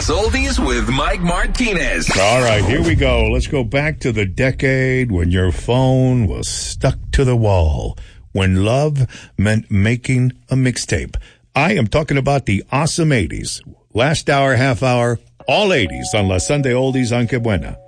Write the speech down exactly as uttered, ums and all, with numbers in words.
Los Oldies with Mike Martinez. All right, here we go. Let's go back to the decade when your phone was stuck to the wall, when love meant making a mixtape. I am talking about the awesome eighties. Last hour, half hour, all eighties on La Sunday Oldies on Que Buena.